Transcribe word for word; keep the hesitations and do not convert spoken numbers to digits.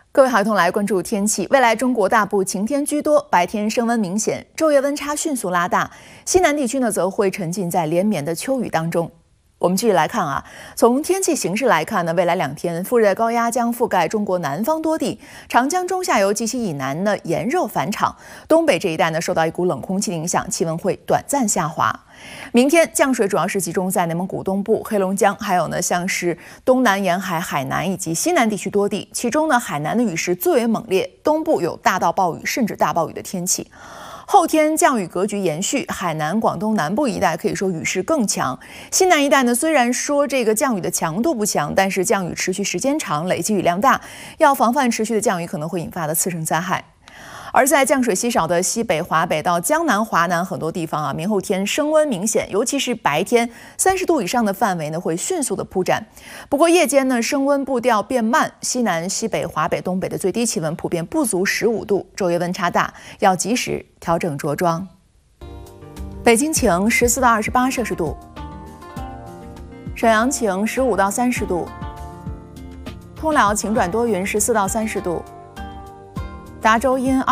各位好，一同来关注天气。未来中国大部晴天居多，白天升温明显，昼夜温差迅速拉大。西南地区呢，则会沉浸在连绵的秋雨当中。我们继续来看啊，从天气形势来看呢，未来两天副热带高压将覆盖中国南方多地，长江中下游及其以南呢炎热返场，东北这一带呢受到一股冷空气的影响，气温会短暂下滑。明天降水主要是集中在内蒙古东部、黑龙江，还有呢像是东南沿海、海南以及西南地区多地，其中呢海南的雨势最为猛烈，东部有大到暴雨甚至大暴雨的天气。后天降雨格局延续，海南、广东南部一带可以说雨势更强。西南一带呢，虽然说这个降雨的强度不强，但是降雨持续时间长，累积雨量大，要防范持续的降雨可能会引发的次生灾害。而在降水稀少的西北、华北到江南、华南很多地方啊，明后天升温明显，尤其是白天三十度以上的范围呢会迅速的铺展。不过夜间呢升温步调变慢，西南、西北、华北、东北的最低气温普遍不足十五度，昼夜温差大，要及时调整着装。北京晴，十四到二十八摄氏度；沈阳晴，十五到三十度；通辽晴转多云，十四到三十度；达州阴。